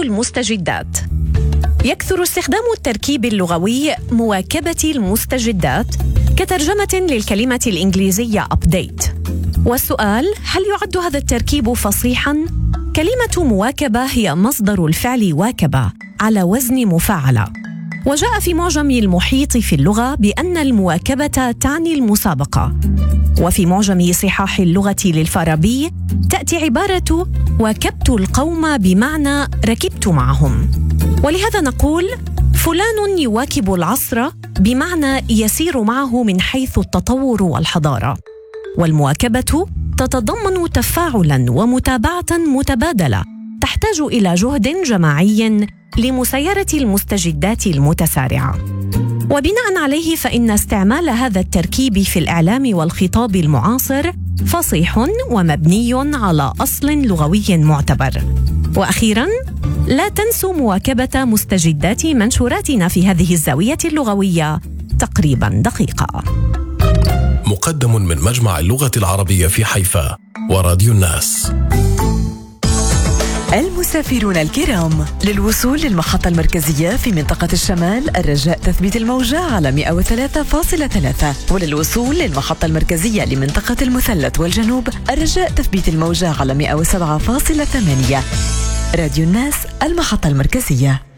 المستجدات. يكثر استخدام التركيب اللغوي مواكبة المستجدات كترجمة للكلمة الإنجليزية update. والسؤال: هل يعد هذا التركيب فصيحاً؟ كلمة مواكبة هي مصدر الفعل واكبة على وزن مفاعلة، وجاء في معجم المحيط في اللغة بأن المواكبة تعني المسابقة، وفي معجم صحاح اللغة للفارابي تأتي عبارة واكبت القوم بمعنى ركبت معهم. ولهذا نقول فلان يواكب العصر بمعنى يسير معه من حيث التطور والحضارة. والمواكبة تتضمن تفاعلاً ومتابعة متبادلة تحتاج إلى جهد جماعي لمسايرة المستجدات المتسارعة. وبناء عليه فإن استعمال هذا التركيب في الإعلام والخطاب المعاصر فصيح ومبني على أصل لغوي معتبر. وأخيراً، لا تنسوا مواكبة مستجدات منشوراتنا في هذه الزاوية اللغوية تقريباً دقيقة. مقدم من مجمع اللغة العربية في حيفا وراديو الناس. المسافرون الكرام، للوصول للمحطة المركزية في منطقة الشمال الرجاء تثبيت الموجة على 103.3، وللوصول للمحطة المركزية لمنطقة المثلث والجنوب الرجاء تثبيت الموجة على 107.8. راديو الناس، المحطة المركزية.